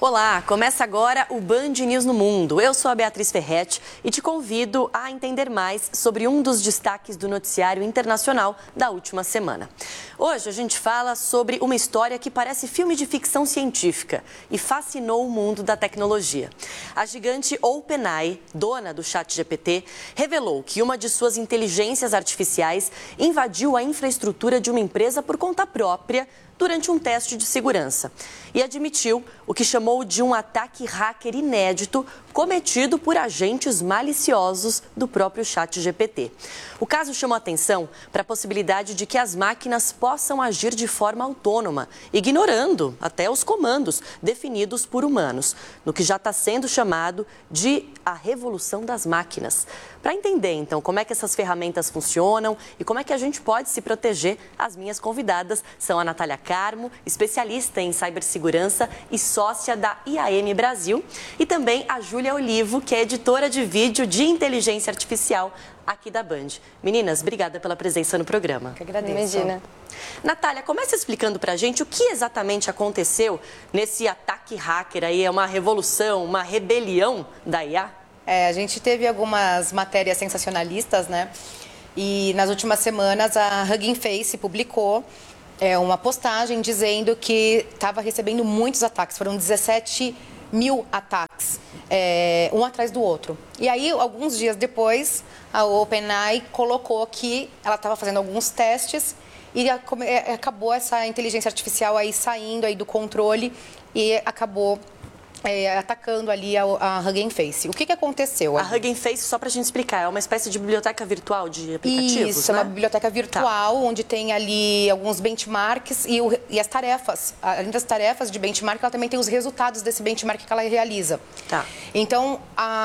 Olá, começa agora o Band News no Mundo. Eu sou a Beatriz Ferretti e te convido a entender mais sobre um dos destaques do noticiário internacional da última semana. Hoje a gente fala sobre uma história que parece filme de ficção científica e fascinou o mundo da tecnologia. A gigante OpenAI, dona do ChatGPT, revelou que uma de suas inteligências artificiais invadiu a infraestrutura de uma empresa por conta própria durante um teste de segurança e admitiu o que chamou de um ataque hacker inédito cometido por agentes maliciosos do próprio ChatGPT. O caso chamou atenção para a possibilidade de que as máquinas possam agir de forma autônoma, ignorando até os comandos definidos por humanos, no que já está sendo chamado de a revolução das máquinas. Para entender, então, como é que essas ferramentas funcionam e como é que a gente pode se proteger, as minhas convidadas são a Natália Carmo, especialista em cibersegurança e sócia da IAM Brasil, e também a Júlia Olivo, que é editora de vídeo de inteligência artificial aqui da Band. Meninas, obrigada pela presença no programa. Que agradeço. Imagina. Natália, comece explicando pra gente o que exatamente aconteceu nesse ataque hacker aí, é uma revolução, uma rebelião da IA? A gente teve algumas matérias sensacionalistas, né? E nas últimas semanas a Hugging Face publicou uma postagem dizendo que estava recebendo muitos ataques. Foram 17 mil ataques, um atrás do outro. E aí, alguns dias depois, a OpenAI colocou que ela estava fazendo alguns testes e acabou essa inteligência artificial aí saindo aí do controle e acabou atacando ali a Hugging Face. O que aconteceu? A Hugging Face, só para a gente explicar, é uma espécie de biblioteca virtual de aplicativos, Isso, né? É uma biblioteca virtual, onde tem ali alguns benchmarks e as tarefas. Além das tarefas de benchmark, ela também tem os resultados desse benchmark que ela realiza. Tá. Então,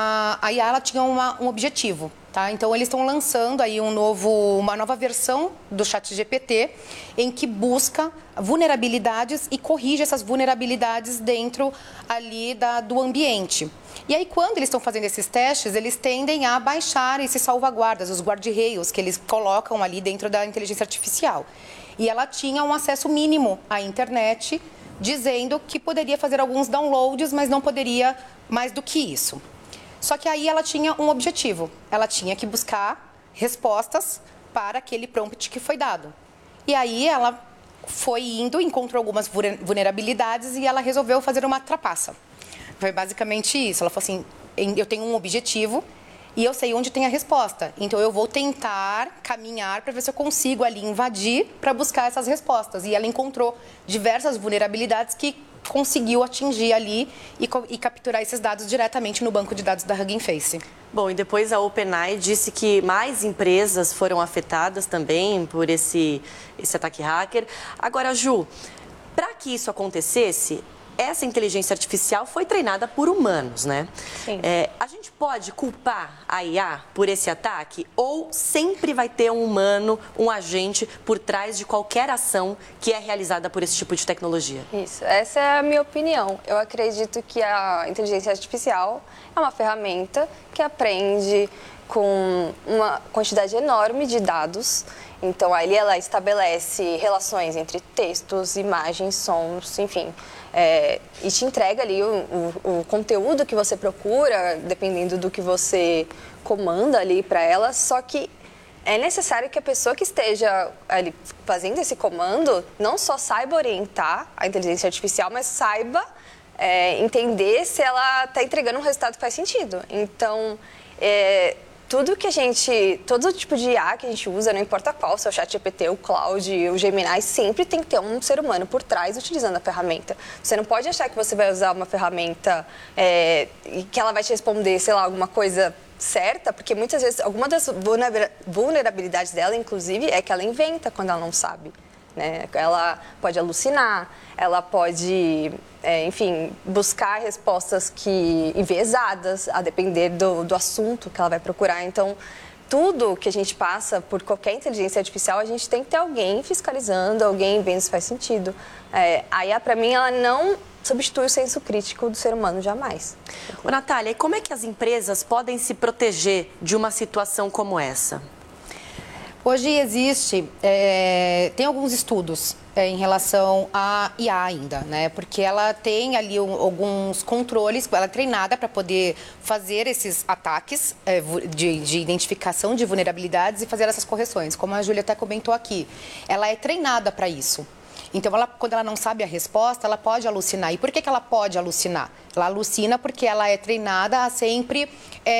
a IA ela tinha um objetivo. Tá? Então, eles estão lançando aí uma nova versão do ChatGPT em que busca vulnerabilidades e corrige essas vulnerabilidades dentro ali do ambiente. E aí, quando eles estão fazendo esses testes, eles tendem a baixar esses salvaguardas, os guardrails que eles colocam ali dentro da inteligência artificial. E ela tinha um acesso mínimo à internet, dizendo que poderia fazer alguns downloads, mas não poderia mais do que isso. Só que aí ela tinha um objetivo, ela tinha que buscar respostas para aquele prompt que foi dado. E aí ela foi indo, encontrou algumas vulnerabilidades e ela resolveu fazer uma trapaça. Foi basicamente isso, ela falou assim, eu tenho um objetivo e eu sei onde tem a resposta. Então eu vou tentar caminhar para ver se eu consigo ali invadir para buscar essas respostas. E ela encontrou diversas vulnerabilidades que conseguiu atingir ali e capturar esses dados diretamente no banco de dados da Hugging Face. Bom, e depois a OpenAI disse que mais empresas foram afetadas também por esse ataque hacker. Agora, Ju, para que isso acontecesse, essa inteligência artificial foi treinada por humanos, né? Sim. A gente pode culpar a IA por esse ataque ou sempre vai ter um humano, um agente por trás de qualquer ação que é realizada por esse tipo de tecnologia? Isso, essa é a minha opinião. Eu acredito que a inteligência artificial é uma ferramenta que aprende com uma quantidade enorme de dados. Então, ali ela estabelece relações entre textos, imagens, sons, enfim. E te entrega ali o conteúdo que você procura, dependendo do que você comanda ali para ela. Só que é necessário que a pessoa que esteja ali fazendo esse comando não só saiba orientar a inteligência artificial, mas saiba entender se ela está entregando um resultado que faz sentido. Então, todo tipo de IA que a gente usa, não importa qual, se é o ChatGPT, o Claude, o Gemini, sempre tem que ter um ser humano por trás utilizando a ferramenta. Você não pode achar que você vai usar uma ferramenta e que ela vai te responder, sei lá, alguma coisa certa, porque muitas vezes, alguma das vulnerabilidades dela, inclusive, é que ela inventa quando ela não sabe. Né? Ela pode alucinar, ela pode, enfim, buscar respostas enviesadas, a depender do assunto que ela vai procurar. Então, tudo que a gente passa por qualquer inteligência artificial, a gente tem que ter alguém fiscalizando, alguém vendo se faz sentido. A IA, para mim, ela não substitui o senso crítico do ser humano, jamais. Ô, Natália, e como é que as empresas podem se proteger de uma situação como essa? Hoje tem alguns estudos em relação à IA ainda, né? Porque ela tem ali alguns controles, ela é treinada para poder fazer esses ataques de identificação de vulnerabilidades e fazer essas correções, como a Júlia até comentou aqui. Ela é treinada para isso. Então, quando ela não sabe a resposta, ela pode alucinar. E por que ela pode alucinar? Ela alucina porque ela é treinada a sempre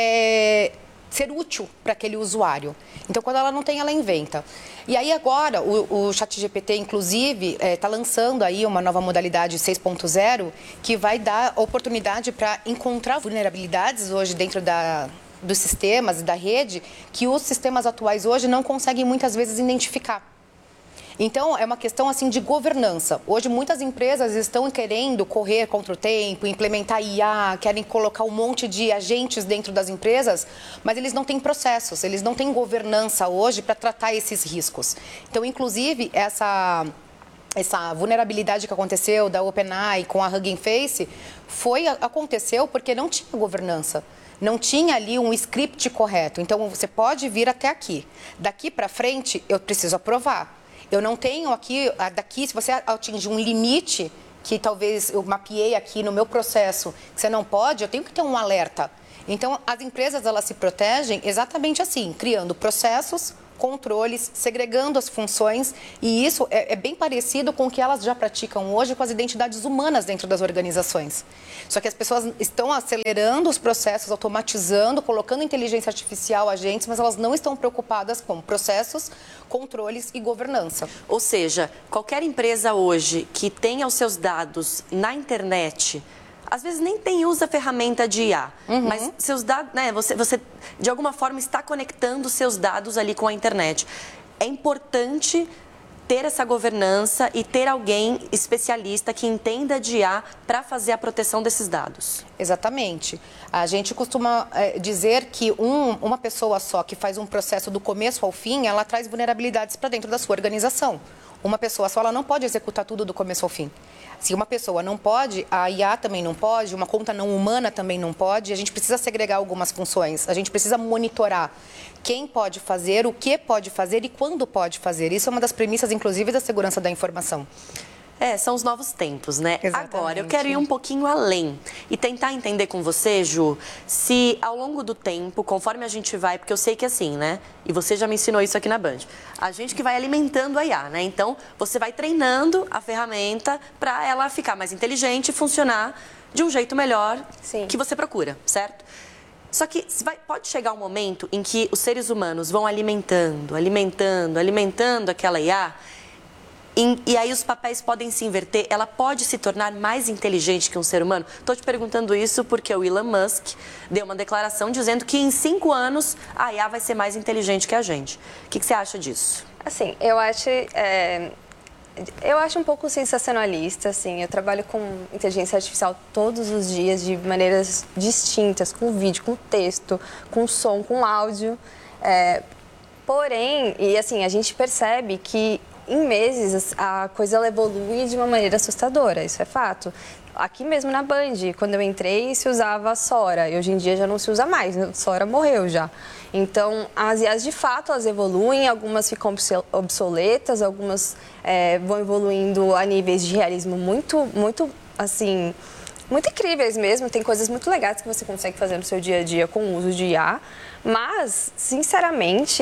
ser útil para aquele usuário. Então, quando ela não tem, ela inventa. E aí, agora, o ChatGPT, inclusive, está lançando aí uma nova modalidade 6.0 que vai dar oportunidade para encontrar vulnerabilidades hoje dentro dos sistemas e da rede que os sistemas atuais hoje não conseguem, muitas vezes, identificar. Então, é uma questão assim de governança. Hoje, muitas empresas estão querendo correr contra o tempo, implementar IA, querem colocar um monte de agentes dentro das empresas, mas eles não têm processos, eles não têm governança hoje para tratar esses riscos. Então, inclusive, essa vulnerabilidade que aconteceu da OpenAI com a Hugging Face aconteceu porque não tinha governança. Não tinha ali um script correto. Então, você pode vir até aqui. Daqui para frente, eu preciso aprovar. Eu não tenho daqui, se você atingir um limite, que talvez eu mapeei aqui no meu processo, que você não pode, eu tenho que ter um alerta. Então, as empresas, elas se protegem exatamente assim, criando processos, controles, segregando as funções, e isso é bem parecido com o que elas já praticam hoje com as identidades humanas dentro das organizações. Só que as pessoas estão acelerando os processos, automatizando, colocando inteligência artificial, agentes, mas elas não estão preocupadas com processos, controles e governança. Ou seja, qualquer empresa hoje que tenha os seus dados na internet, às vezes nem usa a ferramenta de IA, mas seus dados, né, você de alguma forma está conectando seus dados ali com a internet. É importante ter essa governança e ter alguém especialista que entenda de IA para fazer a proteção desses dados. Exatamente. A gente costuma dizer que uma pessoa só que faz um processo do começo ao fim, ela traz vulnerabilidades para dentro da sua organização. Uma pessoa só, ela não pode executar tudo do começo ao fim. Se uma pessoa não pode, a IA também não pode, uma conta não humana também não pode. A gente precisa segregar algumas funções, a gente precisa monitorar quem pode fazer, o que pode fazer e quando pode fazer. Isso é uma das premissas, inclusive, da segurança da informação. São os novos tempos, né? Exatamente. Agora, eu quero ir um pouquinho além e tentar entender com você, Ju, se ao longo do tempo, conforme a gente vai, porque eu sei que é assim, né? E você já me ensinou isso aqui na Band. A gente que vai alimentando a IA, né? Então, você vai treinando a ferramenta para ela ficar mais inteligente e funcionar de um jeito melhor que você procura, certo? Só que pode chegar um momento em que os seres humanos vão alimentando aquela IA. E aí os papéis podem se inverter, ela pode se tornar mais inteligente que um ser humano? Estou te perguntando isso porque o Elon Musk deu uma declaração dizendo que em 5 anos a IA vai ser mais inteligente que a gente. O que você acha disso? Assim, eu acho um pouco sensacionalista, assim. Eu trabalho com inteligência artificial todos os dias de maneiras distintas, com vídeo, com texto, com som, com áudio. Porém, e assim, a gente percebe que em meses, a coisa ela evolui de uma maneira assustadora, isso é fato. Aqui mesmo na Band, quando eu entrei, se usava a Sora, e hoje em dia já não se usa mais, a Sora morreu já. Então, as IAs de fato, elas evoluem, algumas ficam obsoletas, algumas vão evoluindo a níveis de realismo muito incríveis mesmo. Tem coisas muito legais que você consegue fazer no seu dia a dia com o uso de IA, mas, sinceramente,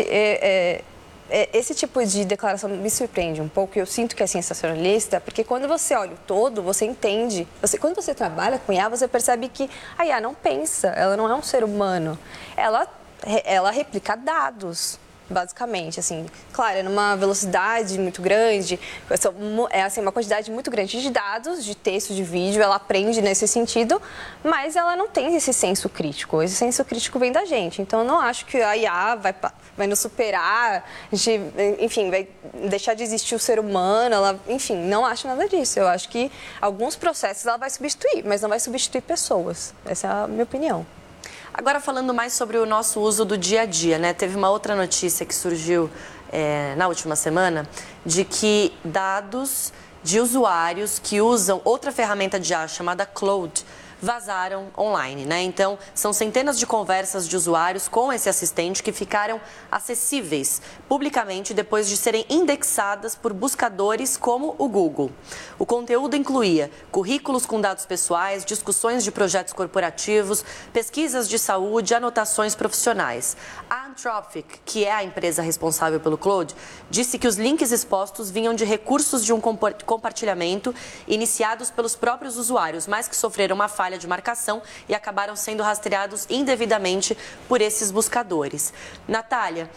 esse tipo de declaração me surpreende um pouco. Eu sinto que é sensacionalista, porque quando você olha o todo, você entende. Quando você trabalha com IA, você percebe que a IA não pensa, ela não é um ser humano. Ela replica dados, basicamente, assim. Claro, é numa velocidade muito grande, é assim, uma quantidade muito grande de dados, de texto, de vídeo, ela aprende nesse sentido, mas ela não tem esse senso crítico. Esse senso crítico vem da gente. Então, eu não acho que a IA vai nos superar, enfim, vai deixar de existir o ser humano, enfim, não acho nada disso. Eu acho que alguns processos ela vai substituir, mas não vai substituir pessoas. Essa é a minha opinião. Agora, falando mais sobre o nosso uso do dia a dia, né? Teve uma outra notícia que surgiu na última semana de que dados de usuários que usam outra ferramenta de IA chamada Claude vazaram online, né? Então, são centenas de conversas de usuários com esse assistente que ficaram acessíveis publicamente depois de serem indexadas por buscadores como o Google. O conteúdo incluía currículos com dados pessoais, discussões de projetos corporativos, pesquisas de saúde, anotações profissionais. A Anthropic, que é a empresa responsável pelo Claude, disse que os links expostos vinham de recursos de um compartilhamento iniciados pelos próprios usuários, mas que sofreram uma falha de marcação e acabaram sendo rastreados indevidamente por esses buscadores. Natália,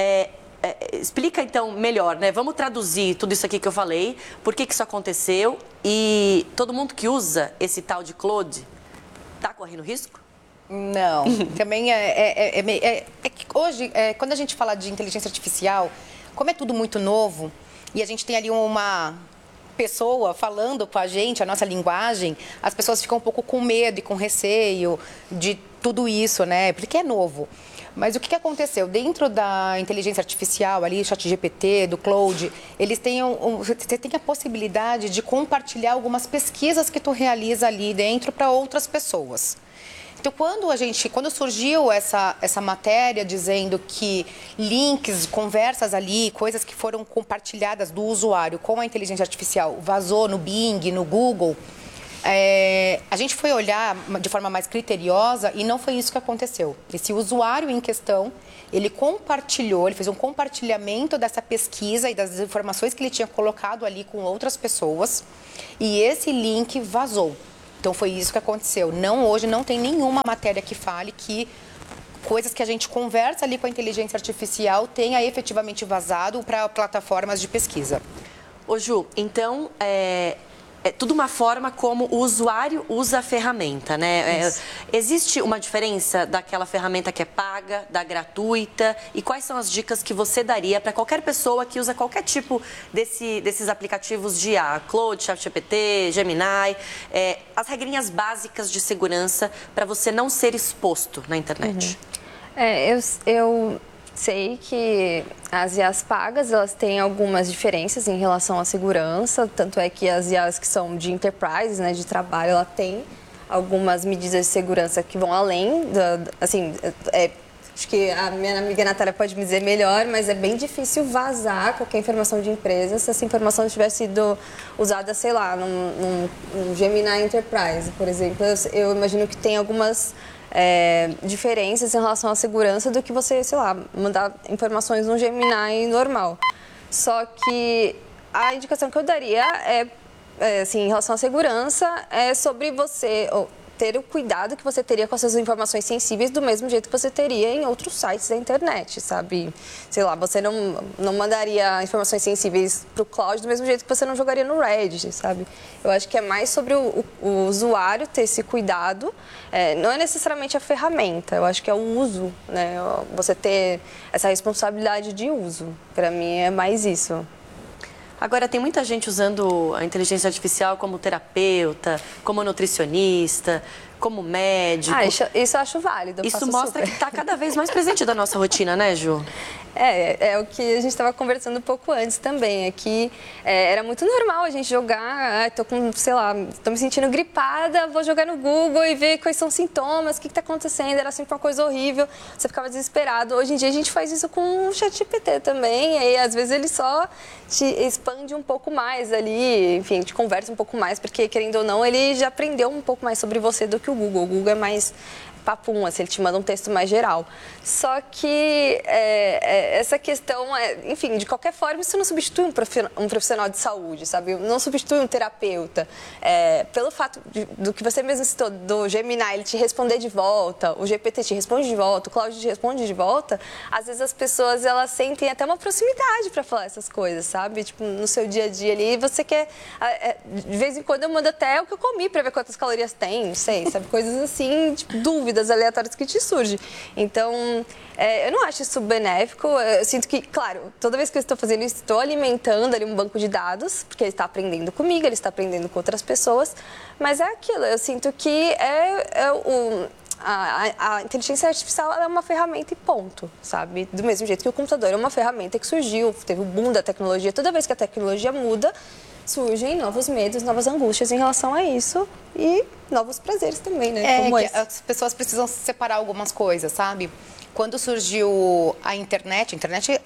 explica então melhor, né? Vamos traduzir tudo isso aqui que eu falei, por que isso aconteceu e todo mundo que usa esse tal de Claude está correndo risco? Não, também é que hoje, quando a gente fala de inteligência artificial, como é tudo muito novo e a gente tem ali uma pessoa falando com a gente, a nossa linguagem, as pessoas ficam um pouco com medo e com receio de tudo isso, né? Porque é novo. Mas o que aconteceu? Dentro da inteligência artificial, ali, ChatGPT, do Claude, eles têm você tem a possibilidade de compartilhar algumas pesquisas que tu realiza ali dentro para outras pessoas. Então, quando surgiu essa matéria dizendo que links, conversas ali, coisas que foram compartilhadas do usuário com a inteligência artificial vazou no Bing, no Google, a gente foi olhar de forma mais criteriosa e não foi isso que aconteceu. Esse usuário em questão, ele fez um compartilhamento dessa pesquisa e das informações que ele tinha colocado ali com outras pessoas e esse link vazou. Então, foi isso que aconteceu. Hoje não tem nenhuma matéria que fale que coisas que a gente conversa ali com a inteligência artificial tenha efetivamente vazado para plataformas de pesquisa. Ô Ju, então, é tudo uma forma como o usuário usa a ferramenta, né? Existe uma diferença daquela ferramenta que é paga, da gratuita? E quais são as dicas que você daria para qualquer pessoa que usa qualquer tipo desses aplicativos de IA? Claude, ChatGPT, Gemini, as regrinhas básicas de segurança para você não ser exposto na internet? Eu sei que as IAs pagas, elas têm algumas diferenças em relação à segurança, tanto é que as IAs que são de enterprise, né, de trabalho, ela tem algumas medidas de segurança que vão além, acho que a minha amiga Natália pode me dizer melhor, mas é bem difícil vazar qualquer informação de empresa se essa informação tivesse sido usada, sei lá, num Gemini Enterprise, por exemplo. Eu imagino que tem algumas diferenças em relação à segurança do que você, sei lá, mandar informações no Gemini normal. Só que a indicação que eu daria assim, em relação à segurança, é sobre você ter o cuidado que você teria com essas informações sensíveis do mesmo jeito que você teria em outros sites da internet, sabe? Sei lá, você não mandaria informações sensíveis para o cloud do mesmo jeito que você não jogaria no Reddit, sabe? Eu acho que é mais sobre o usuário ter esse cuidado, não é necessariamente a ferramenta, eu acho que é o uso, né? Você ter essa responsabilidade de uso, para mim é mais isso. Agora, tem muita gente usando a inteligência artificial como terapeuta, como nutricionista, como médico. Isso eu acho válido. Isso mostra que está cada vez mais presente da nossa rotina, né, Ju? É o que a gente estava conversando um pouco antes também. É que era muito normal a gente jogar, tô me sentindo gripada, vou jogar no Google e ver quais são os sintomas, o que está acontecendo. Era sempre uma coisa horrível, você ficava desesperado. Hoje em dia a gente faz isso com o ChatGPT também, e aí às vezes ele só te expande um pouco mais ali, enfim, te conversa um pouco mais, porque querendo ou não, ele já aprendeu um pouco mais sobre você do que o Google. O Google é mais papum, assim, ele te manda um texto mais geral. Só que essa questão, enfim, de qualquer forma, isso não substitui um profissional de saúde, sabe? Não substitui um terapeuta. Pelo fato do que você mesmo citou, do Gemini, ele te responder de volta, o GPT te responde de volta, o Claude te responde de volta, às vezes as pessoas, elas sentem até uma proximidade para falar essas coisas, sabe? Tipo, no seu dia a dia ali, você quer... de vez em quando eu mando até o que eu comi para ver quantas calorias tem, não sei, sabe? Coisas assim, tipo, dúvidas aleatórias que te surgem. Então, eu não acho isso benéfico. Eu sinto que, claro, toda vez que eu estou fazendo isso, estou alimentando ali um banco de dados, porque ele está aprendendo comigo, ele está aprendendo com outras pessoas, mas é aquilo, eu sinto que a inteligência artificial é uma ferramenta e ponto, sabe? Do mesmo jeito que o computador é uma ferramenta que surgiu, teve o boom da tecnologia. Toda vez que a tecnologia muda, surgem novos medos, novas angústias em relação a isso e novos prazeres também, né? Como esse. As pessoas precisam separar algumas coisas, sabe? Quando surgiu a internet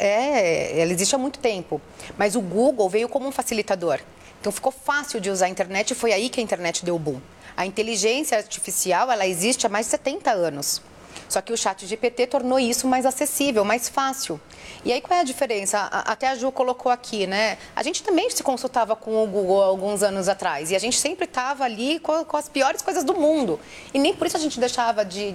ela existe há muito tempo, mas o Google veio como um facilitador. Então ficou fácil de usar a internet e foi aí que a internet deu o boom. A inteligência artificial, ela existe há mais de 70 anos. Só que o ChatGPT tornou isso mais acessível, mais fácil. E aí qual é a diferença? Até a Ju colocou aqui, né? A gente também se consultava com o Google há alguns anos atrás. E a gente sempre estava ali com as piores coisas do mundo. E nem por isso a gente deixava de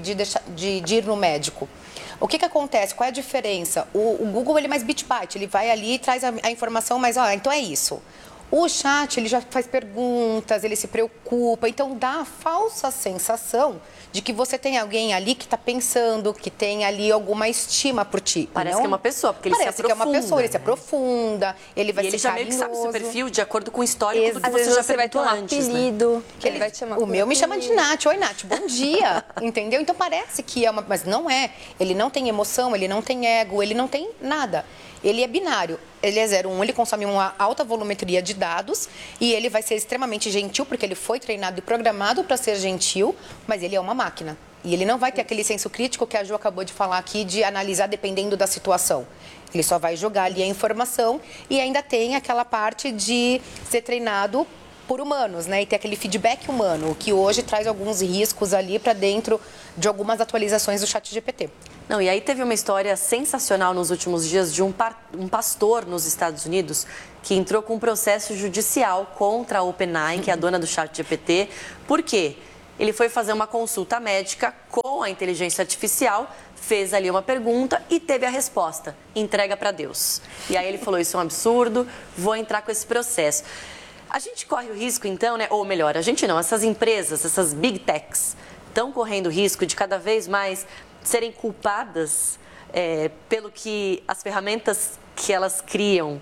ir no médico. O que acontece? Qual é a diferença? O Google ele é mais bit-byte. Ele vai ali e traz a informação, mas então é isso. O chat, ele já faz perguntas, ele se preocupa, então dá a falsa sensação de que você tem alguém ali que está pensando, que tem ali alguma estima por ti. Parece que é uma pessoa, porque ele se aprofunda. Parece que é uma pessoa, ele se aprofunda, ele vai ser carinhoso. E ele já meio que sabe o seu perfil de acordo com o histórico do que Às você vezes já você vai ter um apelido, que ele vai te chamar. O meu me chama de Nath. Oi, Nath, bom dia. Entendeu? Então parece que é uma... Mas não é. Ele não tem emoção, ele não tem ego, ele não tem nada. Ele é binário, ele é 0,1, ele consome uma alta volumetria de dados e ele vai ser extremamente gentil, porque ele foi treinado e programado para ser gentil, mas ele é uma máquina. E ele não vai ter aquele senso crítico que a Ju acabou de falar aqui, de analisar dependendo da situação. Ele só vai jogar ali a informação e ainda tem aquela parte de ser treinado por humanos, né? E ter aquele feedback humano, que hoje traz alguns riscos ali para dentro de algumas atualizações do ChatGPT. Não, e aí teve uma história sensacional nos últimos dias de um pastor nos Estados Unidos que entrou com um processo judicial contra a OpenAI, que é a dona do ChatGPT. Por quê? Ele foi fazer uma consulta médica com a inteligência artificial, fez ali uma pergunta e teve a resposta. Entrega para Deus. E aí ele falou, isso é um absurdo, vou entrar com esse processo. A gente corre o risco, então, né? Ou melhor, a gente não, essas empresas, essas big techs, estão correndo o risco de cada vez mais serem culpadas pelo que as ferramentas que elas criam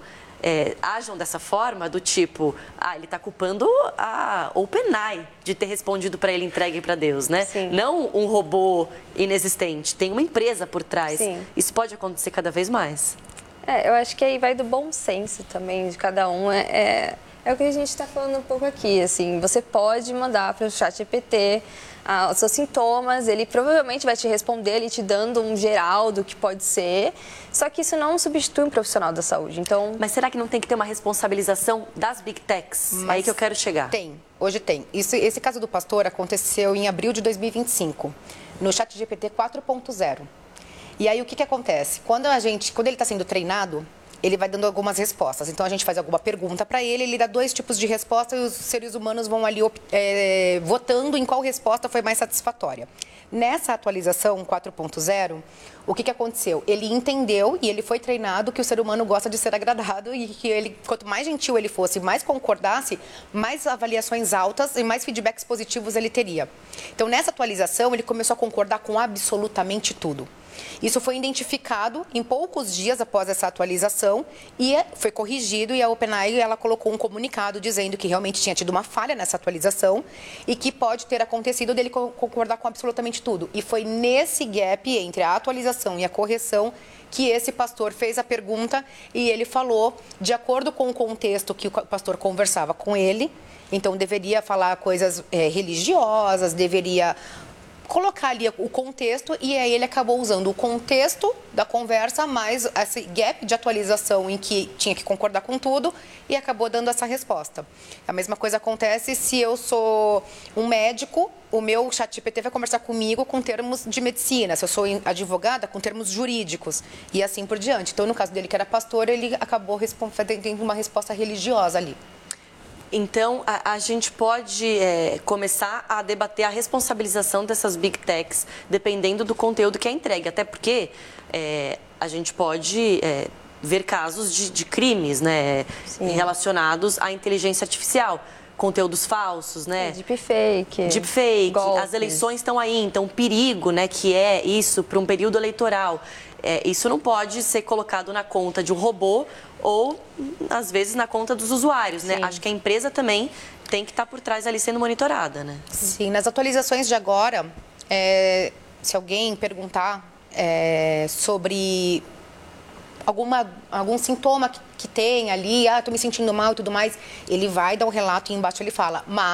ajam dessa forma, do tipo, ele está culpando a OpenAI de ter respondido para ele entregue para Deus, né? Sim. Não um robô inexistente, tem uma empresa por trás. Sim. Isso pode acontecer cada vez mais. Eu acho que aí vai do bom senso também de cada um. É o que a gente está falando um pouco aqui, assim, você pode mandar para o ChatGPT os seus sintomas, ele provavelmente vai te responder, ele te dando um geral do que pode ser, só que isso não substitui um profissional da saúde, então... Mas será que não tem que ter uma responsabilização das big techs? É aí que eu quero chegar. Tem, hoje tem. Esse caso do pastor aconteceu em abril de 2025, no ChatGPT 4.0. E aí o que acontece? Quando ele está sendo treinado, ele vai dando algumas respostas. Então, a gente faz alguma pergunta para ele dá 2 tipos de resposta e os seres humanos vão ali votando em qual resposta foi mais satisfatória. Nessa atualização 4.0, o que aconteceu? Ele entendeu e ele foi treinado que o ser humano gosta de ser agradado e que ele, quanto mais gentil ele fosse, mais concordasse, mais avaliações altas e mais feedbacks positivos ele teria. Então, nessa atualização, ele começou a concordar com absolutamente tudo. Isso foi identificado em poucos dias após essa atualização e foi corrigido, e a OpenAI ela colocou um comunicado dizendo que realmente tinha tido uma falha nessa atualização e que pode ter acontecido dele concordar com absolutamente tudo. E foi nesse gap entre a atualização e a correção que esse pastor fez a pergunta e ele falou, de acordo com o contexto que o pastor conversava com ele, então deveria falar coisas religiosas, deveria colocar ali o contexto, e aí ele acabou usando o contexto da conversa mais esse gap de atualização em que tinha que concordar com tudo e acabou dando essa resposta. A mesma coisa acontece se eu sou um médico, o meu ChatGPT vai conversar comigo com termos de medicina, se eu sou advogada, com termos jurídicos e assim por diante. Então, no caso dele, que era pastor, ele acabou tendo uma resposta religiosa ali. Então, a gente pode começar a debater a responsabilização dessas big techs, dependendo do conteúdo que é entregue. Até porque a gente pode ver casos de crimes, né, relacionados à inteligência artificial. Conteúdos falsos, né? Deepfake. Golpes. As eleições estão aí, então o perigo, né, que é isso para um período eleitoral. Isso não pode ser colocado na conta de um robô ou, às vezes, na conta dos usuários, né? Acho que a empresa também tem que estar por trás ali sendo monitorada, né? Sim, nas atualizações de agora, se alguém perguntar sobre algum sintoma que tem ali, estou me sentindo mal e tudo mais, ele vai dar um relato e embaixo ele fala, mas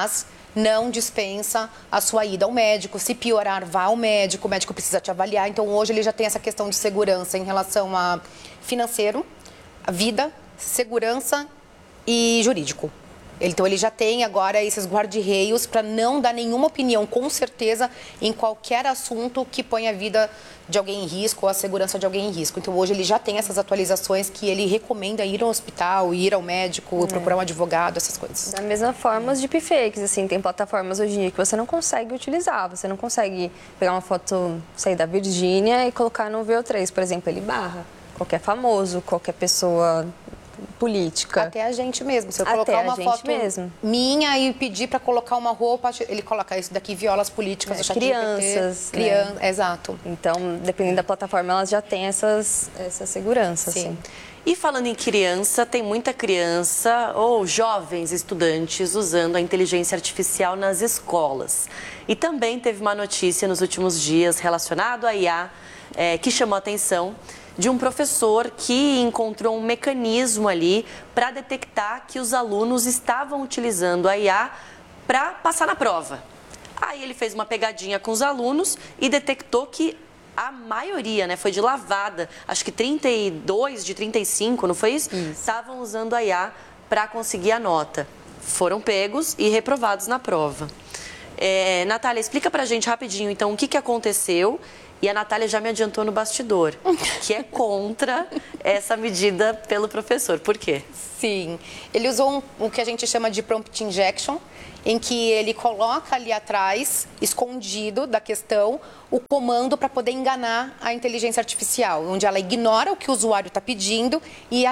não dispensa a sua ida ao médico. Se piorar, vá ao médico, o médico precisa te avaliar. Então, hoje ele já tem essa questão de segurança em relação a financeiro, a vida, segurança e jurídico. Então, ele já tem agora esses guarda-reios para não dar nenhuma opinião, com certeza, em qualquer assunto que ponha a vida de alguém em risco ou a segurança de alguém em risco. Então, hoje ele já tem essas atualizações que ele recomenda ir ao hospital, ir ao médico, procurar um advogado, essas coisas. Da mesma forma, os deepfakes, assim, tem plataformas hoje em dia que você não consegue utilizar. Você não consegue pegar uma foto, sei, da Virgínia e colocar no VO3, por exemplo. Ele barra qualquer famoso, qualquer pessoa política. Até a gente mesmo. Se eu colocar uma foto minha e pedir para colocar uma roupa, ele coloca isso daqui, viola as políticas do crianças, né? Exato. Então, dependendo da plataforma, elas já têm essa segurança. Sim. Assim. E falando em criança, tem muita criança ou jovens estudantes usando a inteligência artificial nas escolas. E também teve uma notícia nos últimos dias relacionada à IA que chamou a atenção, de um professor que encontrou um mecanismo ali para detectar que os alunos estavam utilizando a IA para passar na prova. Aí ele fez uma pegadinha com os alunos e detectou que a maioria, né, foi de lavada, acho que 32 de 35, não foi isso? Estavam usando a IA para conseguir a nota. Foram pegos e reprovados na prova. Natália, explica pra gente rapidinho, então, o que aconteceu. E a Natália já me adiantou no bastidor, que é contra essa medida pelo professor. Por quê? Sim. Ele usou o que a gente chama de prompt injection, em que ele coloca ali atrás, escondido da questão, o comando para poder enganar a inteligência artificial, onde ela ignora o que o usuário está pedindo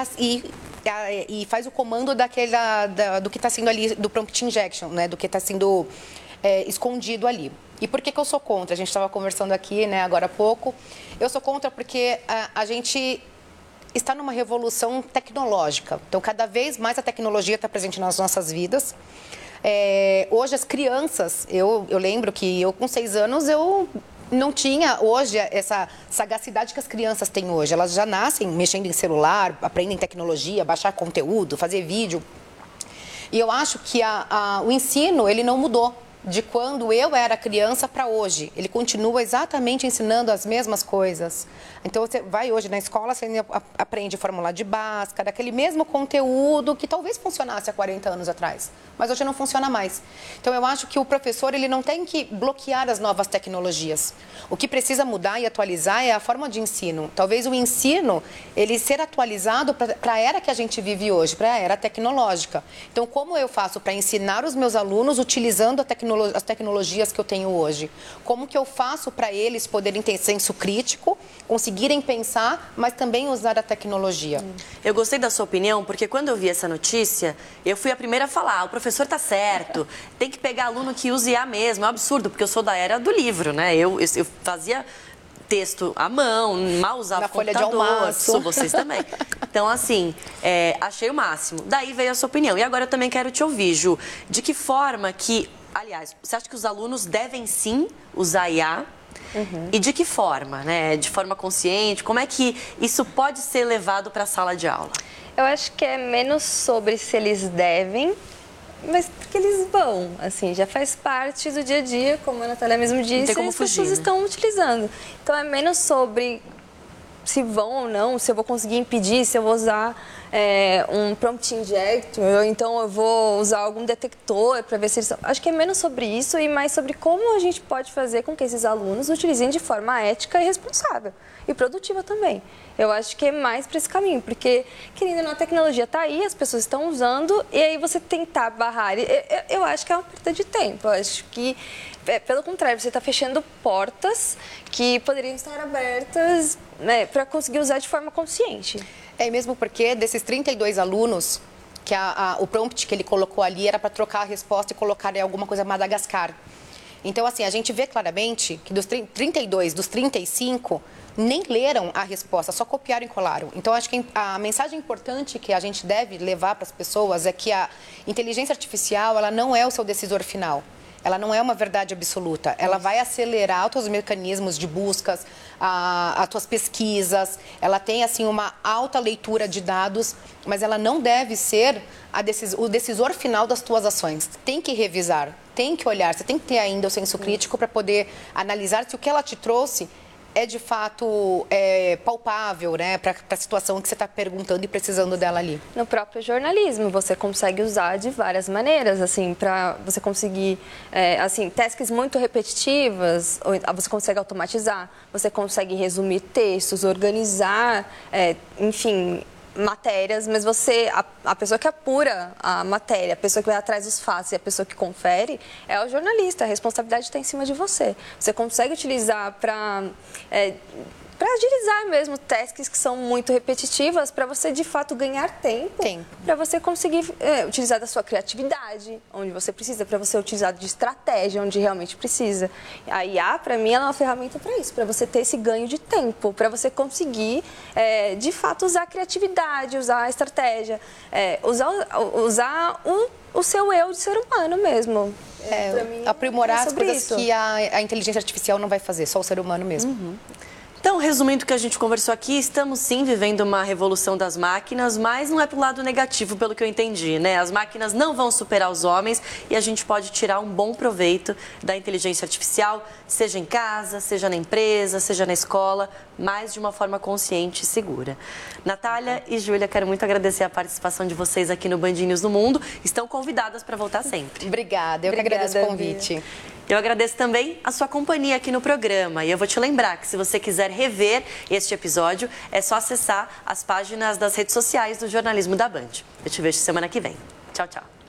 e faz o comando do que está sendo ali, do prompt injection, né, do que está sendo escondido ali. E por que eu sou contra? A gente estava conversando aqui, né, agora há pouco. Eu sou contra porque a gente está numa revolução tecnológica. Então, cada vez mais a tecnologia está presente nas nossas vidas. Hoje, as crianças, eu lembro que eu com 6 anos, eu não tinha hoje essa sagacidade que as crianças têm hoje. Elas já nascem mexendo em celular, aprendem tecnologia, baixar conteúdo, fazer vídeo. E eu acho que o ensino, ele não mudou de quando eu era criança para hoje. Ele continua exatamente ensinando as mesmas coisas. Então, você vai hoje na escola, você aprende fórmula de Bhaskara, aquele mesmo conteúdo que talvez funcionasse há 40 anos atrás, mas hoje não funciona mais. Então, eu acho que o professor, ele não tem que bloquear as novas tecnologias. O que precisa mudar e atualizar é a forma de ensino. Talvez o ensino, ele ser atualizado para a era que a gente vive hoje, para a era tecnológica. Então, como eu faço para ensinar os meus alunos utilizando as tecnologias que eu tenho hoje? Como que eu faço para eles poderem ter senso crítico, conseguirem pensar, mas também usar a tecnologia? Eu gostei da sua opinião, porque quando eu vi essa notícia, eu fui a primeira a falar, o professor tá certo, tem que pegar aluno que use IA mesmo. É um absurdo, porque eu sou da era do livro, né? Eu fazia texto à mão, mal usava computador, folha de almaço. Sou vocês também. Então, assim, achei o máximo. Daí veio a sua opinião. E agora eu também quero te ouvir, Ju. De que forma que, aliás, você acha que os alunos devem sim usar IA? E de que forma, né? De forma consciente? Como é que isso pode ser levado para a sala de aula? Eu acho que é menos sobre se eles devem, mas porque eles vão, assim, já faz parte do dia a dia, como a Natália mesmo disse, não tem como as fugir, pessoas né? estão utilizando. Então é menos sobre se vão ou não, se eu vou conseguir impedir, se eu vou usar um prompt injector, ou então eu vou usar algum detector para ver se eles... Acho que é menos sobre isso e mais sobre como a gente pode fazer com que esses alunos utilizem de forma ética e responsável. E produtiva também. Eu acho que é mais para esse caminho, porque, querendo ou não, a tecnologia está aí, as pessoas estão usando, e aí você tentar barrar... Eu acho que é uma perda de tempo. Eu acho que, pelo contrário, você está fechando portas que poderiam estar abertas, né, para conseguir usar de forma consciente. Mesmo porque desses 32 alunos, que o prompt que ele colocou ali era para trocar a resposta e colocar alguma coisa Madagascar. Então, assim, a gente vê claramente que dos 32, dos 35, nem leram a resposta, só copiaram e colaram. Então, acho que a mensagem importante que a gente deve levar para as pessoas é que a inteligência artificial, ela não é o seu decisor final. Ela não é uma verdade absoluta. Ela vai acelerar os teus mecanismos de buscas, as tuas pesquisas. Ela tem, assim, uma alta leitura de dados, mas ela não deve ser o decisor final das tuas ações. Tem que revisar, tem que olhar, você tem que ter ainda o senso crítico para poder analisar se o que ela te trouxe é de fato palpável, né, para a situação que você está perguntando e precisando dela ali. No próprio jornalismo, você consegue usar de várias maneiras, assim, para você conseguir, assim, tasks muito repetitivas, você consegue automatizar, você consegue resumir textos, organizar, enfim, matérias, mas a pessoa que apura a matéria, a pessoa que vai atrás dos fatos e a pessoa que confere é o jornalista, a responsabilidade está em cima de você. Você consegue utilizar para agilizar mesmo tasks que são muito repetitivas, para você de fato ganhar tempo. Para você conseguir utilizar da sua criatividade, onde você precisa, para você utilizar de estratégia, onde realmente precisa. A IA, para mim, ela é uma ferramenta para isso, para você ter esse ganho de tempo, para você conseguir de fato usar a criatividade, usar a estratégia, usar o seu eu de ser humano mesmo. Aprimorar as coisas que a inteligência artificial não vai fazer, só o ser humano mesmo. Então, resumindo o que a gente conversou aqui, estamos sim vivendo uma revolução das máquinas, mas não é pro lado negativo, pelo que eu entendi, né? As máquinas não vão superar os homens e a gente pode tirar um bom proveito da inteligência artificial, seja em casa, seja na empresa, seja na escola, mas de uma forma consciente e segura. Natália e Júlia, quero muito agradecer a participação de vocês aqui no Band News no Mundo. Estão convidadas para voltar sempre. Obrigada, eu que agradeço o convite. Eu agradeço também a sua companhia aqui no programa. E eu vou te lembrar que se você quiser rever este episódio, é só acessar as páginas das redes sociais do Jornalismo da Band. Eu te vejo semana que vem. Tchau, tchau.